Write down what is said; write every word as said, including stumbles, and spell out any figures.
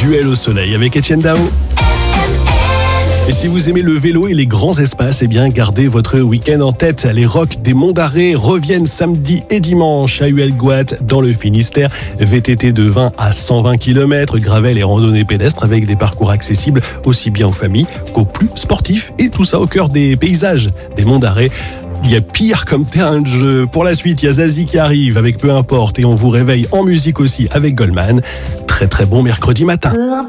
Duel au soleil avec Étienne Dao. Et si vous aimez le vélo et les grands espaces, eh bien gardez votre week-end en tête. Les Rocks des Monts d'Arrée reviennent samedi et dimanche à Huelgoat dans le Finistère. V T T de vingt à cent vingt kilomètres, gravel et randonnée pédestre avec des parcours accessibles aussi bien aux familles qu'aux plus sportifs. Et tout ça au cœur des paysages des Monts d'Arrée. Il y a pire comme terrain de jeu. Pour la suite, il y a Zazie qui arrive avec Peu importe et on vous réveille en musique aussi avec Goldman. Très très bon mercredi matin.